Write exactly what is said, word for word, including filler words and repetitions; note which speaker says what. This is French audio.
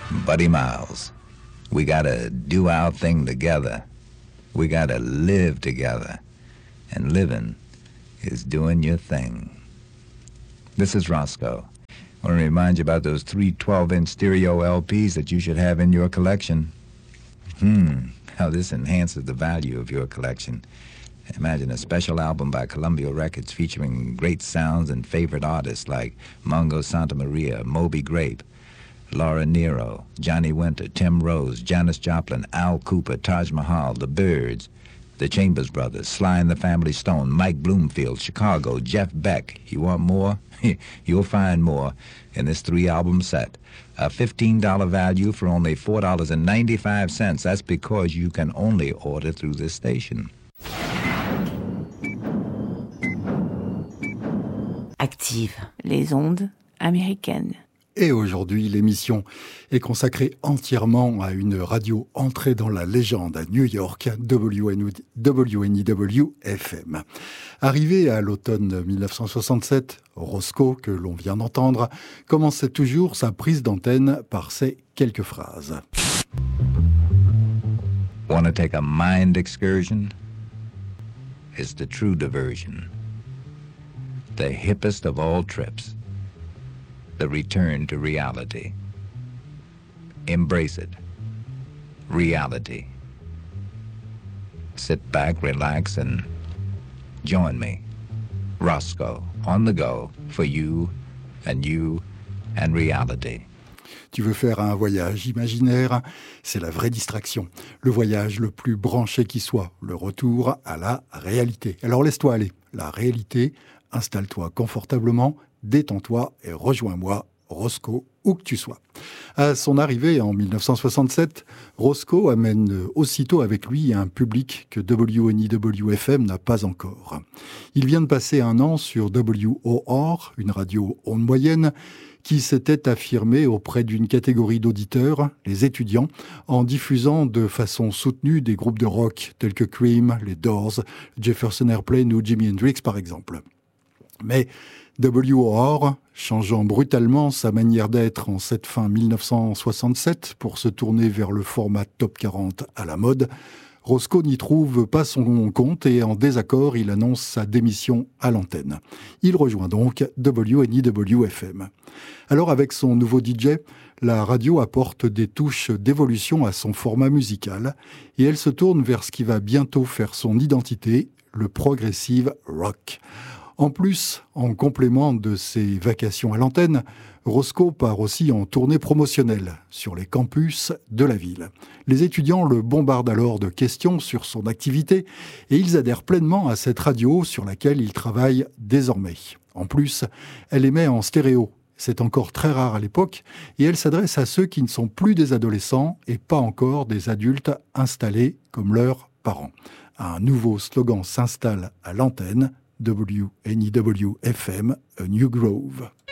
Speaker 1: Buddy Miles. We gotta do our thing together. We gotta live together. And living is doing your thing. This is Roscoe. I want to remind you about those three twelve-inch stereo L Ps that you should have in your collection. Hmm, how this enhances the value of your collection. Imagine a special album by Columbia Records featuring great sounds and favorite artists like Mongo Santa Maria, Moby Grape, Laura Nero, Johnny Winter, Tim Rose, Janis Joplin, Al Cooper, Taj Mahal, The Byrds, the Chambers Brothers, Sly and the Family Stone, Mike Bloomfield, Chicago, Jeff Beck. You want more? You'll find more in this three-album set. A fifteen dollars value for only four dollars and ninety-five cents. That's because you can only order through this station.
Speaker 2: Active, les ondes américaines.
Speaker 3: Et aujourd'hui, l'émission est consacrée entièrement à une radio entrée dans la légende à New York, W N E W F M. Arrivé à l'automne dix-neuf cent soixante-sept, Roscoe, que l'on vient d'entendre, commençait toujours sa prise d'antenne par ces quelques phrases.
Speaker 1: Wanna take a mind excursion? It's the true diversion. The hippest of all trips. The return to reality. Embrace it. Reality. Sit back, relax, and join me, Roscoe, on the go for you and you and reality.
Speaker 3: Tu veux faire un voyage imaginaire? C'est la vraie distraction. Le voyage le plus branché qui soit. Le retour à la réalité. Alors laisse-toi aller. La réalité, installe-toi confortablement, détends-toi et rejoins-moi, Roscoe, où que tu sois. À son arrivée en dix-neuf cent soixante-sept, Roscoe amène aussitôt avec lui un public que W N E W F M n'a pas encore. Il vient de passer un an sur W O R, une radio onde moyenne, qui s'était affirmée auprès d'une catégorie d'auditeurs, les étudiants, en diffusant de façon soutenue des groupes de rock tels que Cream, les Doors, Jefferson Airplane ou Jimi Hendrix par exemple. Mais W O R, changeant brutalement sa manière d'être en cette fin dix-neuf cent soixante-sept pour se tourner vers le format top quarante à la mode, Roscoe n'y trouve pas son compte et en désaccord, il annonce sa démission à l'antenne. Il rejoint donc W N E W F M. Alors avec son nouveau D J, la radio apporte des touches d'évolution à son format musical et elle se tourne vers ce qui va bientôt faire son identité, le progressive rock. En plus, en complément de ses vacations à l'antenne, Roscoe part aussi en tournée promotionnelle sur les campus de la ville. Les étudiants le bombardent alors de questions sur son activité et ils adhèrent pleinement à cette radio sur laquelle il travaille désormais. En plus, elle émet en stéréo. C'est encore très rare à l'époque et elle s'adresse à ceux qui ne sont plus des adolescents et pas encore des adultes installés comme leurs parents. Un nouveau slogan s'installe à l'antenne. W N E W F M, A New Grove.